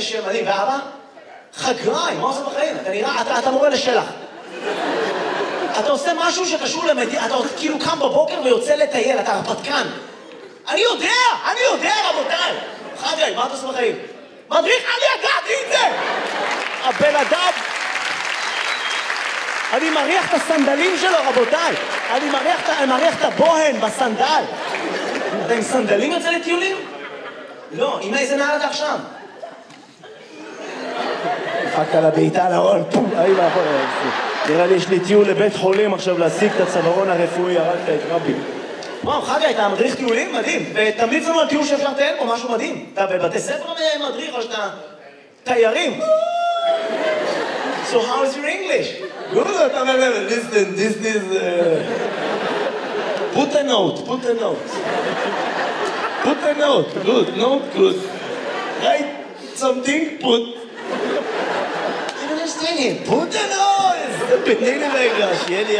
שם מדהים. ואבא? חגריים, מה עושה בחיים? אתה נראה, אתה מורה לשלח. אתה עושה משהו שקשור למדינה, אתה כאילו קם בבוקר ויוצא לטייל, אתה הרפתקן. אני יודע, רבותיי. חגי, מה אתה עושה בחיים? מדריך, אני ידעתי את זה! הבן אדם... אני מריח את הסנדלים שלו, רבותיי. אני מריח את הבוהן בסנדל. אתה עם סנדלים יוצא לטיולים? לא, עם איזה נעל אתה עכשיו? דפקת לה בעיטה על ההון, פום, נראה לי יש לי טיול לבית חולים עכשיו להשיג את הצווארון הרפואי, הרגת את רבי. וואו, חגי, אתה מדריך טיולים? מדהים. ותמליץ לנו על טיול שאפשר לטייל פה, משהו מדהים. אתה בבתי ספר מדריך או שאתה תיירים? So how is your English? Good, listen, this is... Put a note. Put a note, good. Write something, put... I don't understand it. Put a note! זה פתני לי רגע, שיהיה לי...